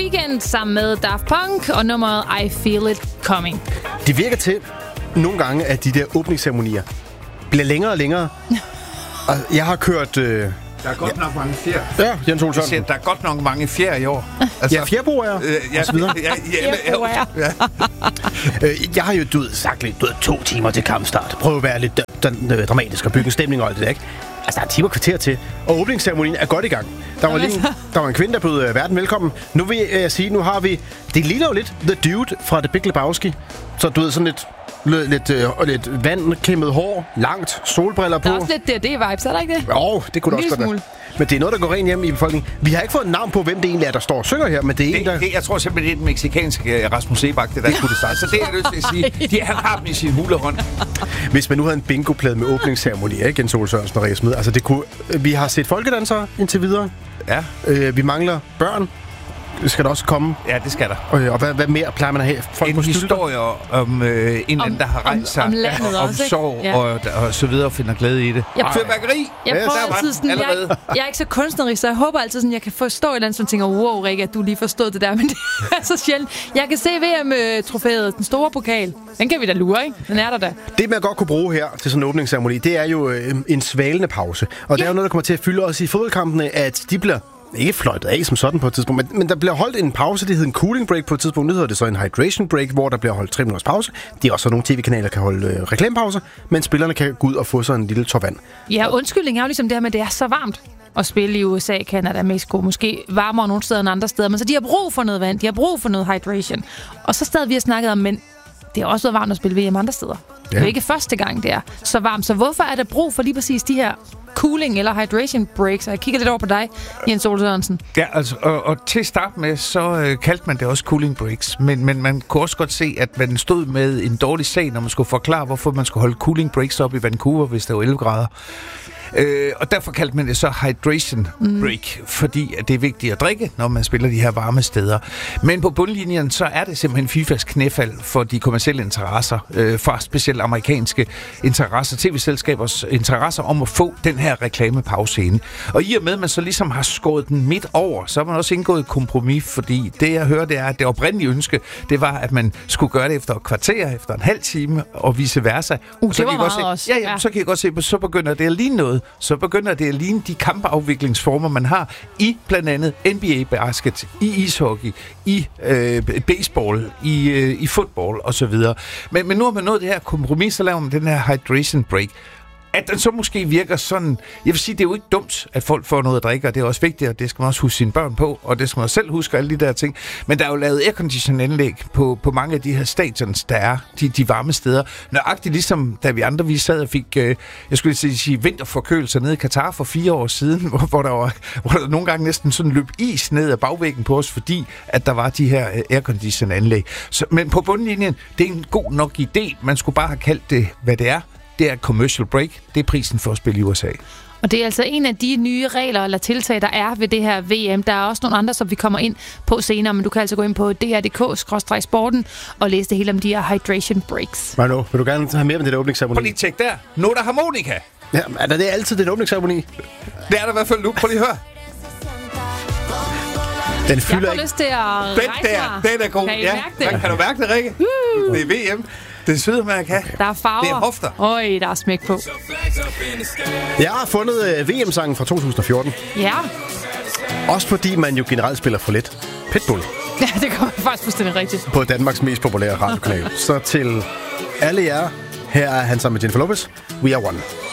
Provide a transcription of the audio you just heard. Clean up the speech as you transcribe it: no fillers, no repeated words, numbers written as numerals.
Weeknd sammen med Daft Punk og nummeret I Feel It Coming. Det virker til nogle gange, at de der åbningsceremonier bliver længere og længere. Og jeg har kørt... Der er godt nok mange fjer. Ja, Jens Olsson. Der er godt nok mange fjer i år. Altså, ja, fjerboer og så videre. Jeg har jo sagt lidt 2 timer til kampstart. Prøv at være lidt dramatisk og bygge en stemning og alt det der, ikke? Altså, der er timer kvarter til, og åbningsceremonien er godt i gang. Der var en kvinde, der bød verden velkommen. Nu vil jeg sige, nu har vi... Det ligner jo lidt The Dude fra The Big Lebowski. Så du ved, sådan lidt vandkæmmet hår, langt, solbriller på. Der er også lidt D&D-vibes, er der ikke det? Jo, det kunne det også godt være. Men det er noget, der går rent hjem i befolkningen. Vi har ikke fået et navn på, hvem det egentlig er, der står og synger her, men det er en, der... Jeg tror simpelthen, det er den mexikanske Rasmus Sebak, det der skulle det sagt. Så det er jeg nødt til at sige. Han har dem i sin hulehånd. Hvis man nu havde en bingoplade med åbningsceremoni, ikke? Jens Ole Sørensen og Rikke Smed. Altså, det kunne... Vi har set folkedansere indtil videre. Ja. Vi mangler børn. Det skal der også komme. Ja, det skal der. Og hvad mere plejer man at have? Folk en historie om en eller anden, der har rejst sig. Om landet om også, sorg ja. og så videre, finder glæde i det. Fyrværkeri! Jeg prøver altid sådan, jeg er ikke så kunstnerisk, så jeg håber altid sådan, jeg kan forstå et eller andet, som tænker, wow, Rikke, at du lige forstod det der, men det er så sjældent. Jeg kan se VM-trofæet, den store pokal. Den kan vi da lure, ikke? Den er der da. Det, man godt kunne bruge her til sådan en åbningsceremoni, det er jo en svalende pause. Og det er jo noget, der kommer til at fylde os i fodboldkampene, at de bliver ikke fløjtet af som sådan på et tidspunkt, men der bliver holdt en pause, det hedder en cooling break på et tidspunkt. Nu hedder det så en hydration break, hvor der bliver holdt 3 minutters pause. Det er også nogle tv-kanaler, der kan holde reklamepauser, men spillerne kan gå ud og få sig en lille tår vand. Ja, undskyldning er jo ligesom det her med, at det er så varmt at spille i USA, Canada, Mexico, måske varmere nogle steder end andre steder, men så de har brug for noget vand, de har brug for noget hydration. Og så stadig vi har snakket om, men det er også været varmt at spille VM andre steder. Ja. Det er jo ikke første gang, det er så varmt. Så hvorfor er der brug for lige præcis de her cooling eller hydration breaks? Og jeg kigger lidt over på dig, Jens Ole Sørensen. Ja, altså, og til at starte med, så kaldte man det også cooling breaks. Men man kunne også godt se, at man stod med en dårlig sag, når man skulle forklare, hvorfor man skulle holde cooling breaks op i Vancouver, hvis det var 11 grader. Og derfor kaldte man det så hydration break, fordi det er vigtigt at drikke, når man spiller de her varme steder. Men på bundlinjen, så er det simpelthen FIFAs knæfald for de kommercielle interesser, for specielt amerikanske interesser, tv-selskabers interesser om at få den her reklamepause inde. Og i og med, at man så ligesom har skåret den midt over, så har man også indgået et kompromis, fordi det, jeg hører, det er, at det oprindelige ønske, det var, at man skulle gøre det efter et kvarter, efter en halv time, og vice versa. Og så det var meget også. Ja, så kan jeg godt se, så begynder det at ligne noget. Så begynder det at ligne de kampafviklingsformer, man har i blandt andet NBA-basket, i ishockey, i baseball, i fodbold osv. Men nu har man nået det her kompromis, så laver man den her hydration break. At den så måske virker sådan... Jeg vil sige, det er jo ikke dumt, at folk får noget at drikke, og det er også vigtigt, og det skal man også huske sine børn på, og det skal man også selv huske, alle de der ting. Men der er jo lavet aircondition-anlæg på mange af de her stadions, der er de varme steder. Nøjagtigt ligesom, da vi andre vi sad og fik, jeg skulle sige, vinterforkølelser nede i Katar for 4 år siden, hvor der nogle gange næsten sådan løb is ned ad bagvæggen på os, fordi at der var de her aircondition-anlæg. Men på bundlinjen, det er en god nok idé. Man skulle bare have kaldt det, hvad det er. Det er et commercial break. Det er prisen for at spille i USA. Og det er altså en af de nye regler eller tiltag, der er ved det her VM. Der er også nogle andre, som vi kommer ind på senere, men du kan altså gå ind på dr.dk/sporten og læse det hele om de her hydration breaks. Manu, vil du gerne have mere med det der åbningsceremoni? Prøv lige tjek der. Nota harmonika. Ja, er det altid den åbningsceremoni? Det er der i hvert fald nu. Prøv lige at høre. Den fylder ikke. Jeg får lyst til at rejse mig. Den er god. Kan I mærke det? Kan du mærke det, Rikke? Det er VM. Det er Sydamerika. Der er farver. Det er hofter. Øj, der er smæk på. Jeg har fundet VM-sangen fra 2014. Ja. Også fordi man jo generelt spiller for lidt Pitbull. Ja, det kommer faktisk fuldstændig rigtigt. På Danmarks mest populære radiokanal. Så til alle jer, her er han sammen med Jennifer Lopez. We are one.